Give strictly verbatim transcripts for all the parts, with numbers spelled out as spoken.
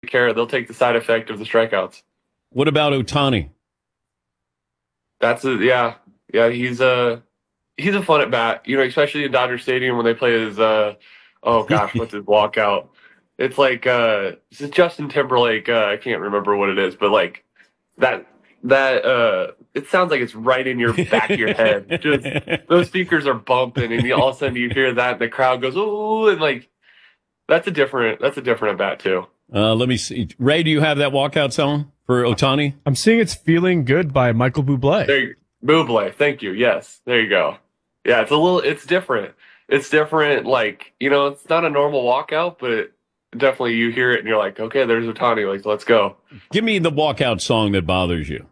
care. They'll take the side effect of the strikeouts. What about Ohtani? That's a, yeah, yeah. He's a he's a fun at bat. You know, especially in Dodger Stadium when they play his uh oh gosh, what's his walkout? It's like uh, this is Justin Timberlake. Uh, I can't remember what it is, but like that that uh, it sounds like it's right in your back of your head. Just those speakers are bumping, and you, all of a sudden you hear that, and the crowd goes ooh, and like that's a different that's a different at bat too. Uh, let me see. Ray, do you have that walkout song for Ohtani? I'm seeing It's Feeling Good by Michael Bublé. There you, Bublé, thank you. Yes, there you go. Yeah, it's a little, it's different. It's different, like, you know, it's not a normal walkout, but definitely you hear it and you're like, okay, there's Ohtani, like, let's go. Give me the walkout song that bothers you.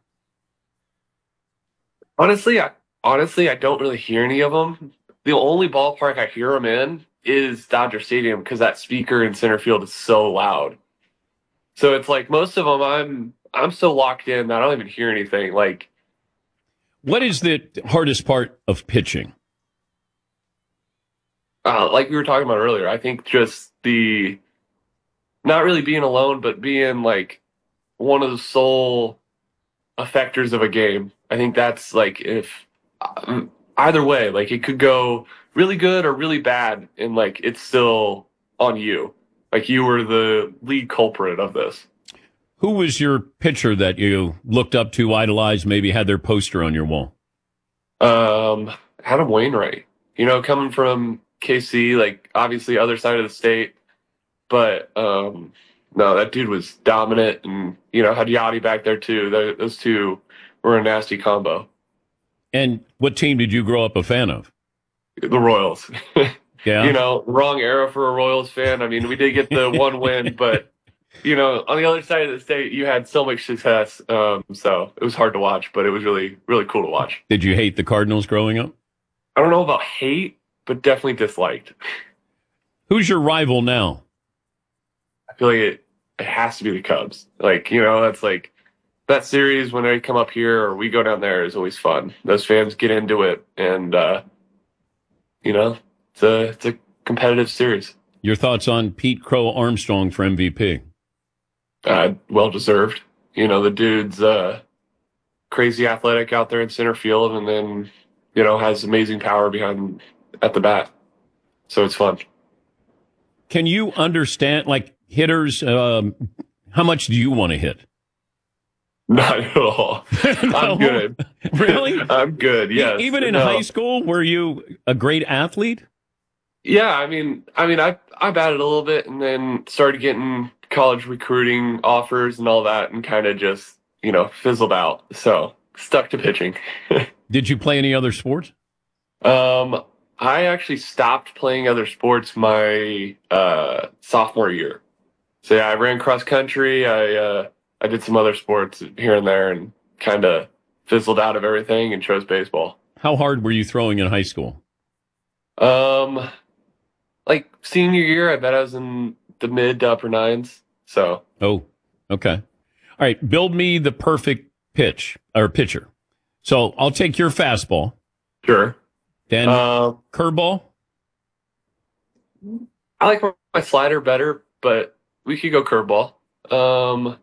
Honestly, I, honestly, I don't really hear any of them. The only ballpark I hear them in is Dodger Stadium because that speaker in center field is so loud. So it's like most of them, I'm I'm so locked in that I don't even hear anything. Like, what is the hardest part of pitching? Uh, like we were talking about earlier, I think just the not really being alone, but being like one of the sole effectors of a game. I think that's like if um, either way, like it could go really good or really bad, and like it's still on you. Like you were the lead culprit of this. Who was your pitcher that you looked up to, idolized, maybe had their poster on your wall? Um, Adam Wainwright. You know, coming from K C, like obviously other side of the state, but um, no, that dude was dominant, and you know had Yachty back there too. Those two were a nasty combo. And what team did you grow up a fan of? The Royals. Yeah. You know, wrong era for a Royals fan. I mean, we did get the one win, but, you know, on the other side of the state, you had so much success. Um, so it was hard to watch, but it was really, really cool to watch. Did you hate the Cardinals growing up? I don't know about hate, but definitely disliked. Who's your rival now? I feel like it, it has to be the Cubs. Like, you know, that's like that series when they come up here or we go down there is always fun. Those fans get into it, and, uh, you know, It's a, it's a competitive series. Your thoughts on Pete Crow Armstrong for M V P? Uh, well deserved. You know, the dude's uh, crazy athletic out there in center field, and then, you know, has amazing power behind at the bat. So it's fun. Can you understand, like, hitters, um, how much do you want to hit? Not at all. No? I'm good. Really? I'm good, yes. Even in no. high school, were you a great athlete? Yeah, I mean, I mean, I I batted a little bit, and then started getting college recruiting offers and all that, and kind of just you know fizzled out. So stuck to pitching. Did you play any other sports? Um, I actually stopped playing other sports my uh, sophomore year. So yeah, I ran cross country. I uh, I did some other sports here and there, and kind of fizzled out of everything and chose baseball. How hard were you throwing in high school? Um. Like senior year, I bet I was in the mid to upper nines. So. Oh, okay. All right. Build me the perfect pitch or pitcher. So I'll take your fastball. Sure. Then uh, curveball. I like my slider better, but we could go curveball. Um,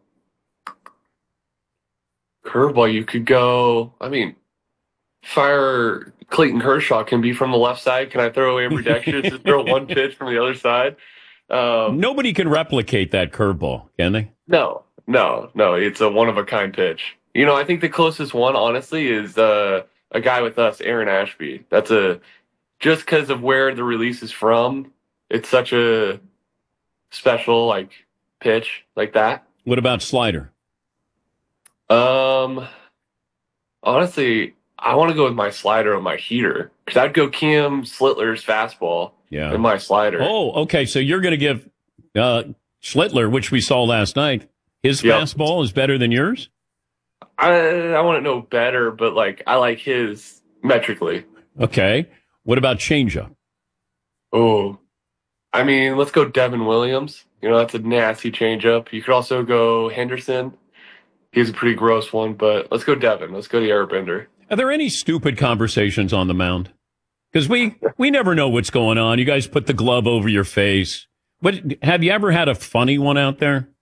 curveball, you could go. I mean, fire. Clayton Kershaw can be from the left side. Can I throw away ambidextrous to throw one pitch from the other side? Um, Nobody can replicate that curveball, can they? No, no, no. It's a one-of-a-kind pitch. You know, I think the closest one, honestly, is uh, a guy with us, Aaron Ashby. That's a just because of where the release is from. It's such a special, like, pitch like that. What about slider? Um, honestly, I want to go with my slider or my heater because I'd go Kim Slitler's fastball yeah. and my slider. Oh, okay. So you're going to give uh, Schlittler, which we saw last night, his yep. fastball is better than yours? I I want to know better, but like I like his metrically. Okay. What about changeup? Oh, I mean, let's go Devin Williams. You know, that's a nasty changeup. You could also go Henderson. He's a pretty gross one, but let's go Devin. Let's go the Airbender. Are there any stupid conversations on the mound? Because we, we never know what's going on. You guys put the glove over your face. What, have you ever had a funny one out there?